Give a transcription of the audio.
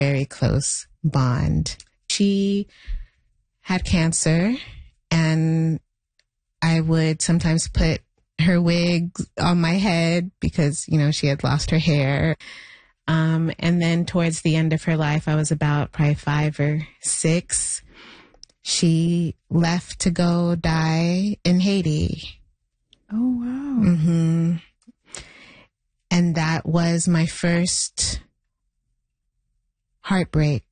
very close bond. She had cancer, and I would sometimes put her wig on my head because, you know, she had lost her hair. And then towards the end of her life, I was about probably 5 or 6. She left to go die in Haiti. Oh, wow. Mm-hmm. And that was my first heartbreak.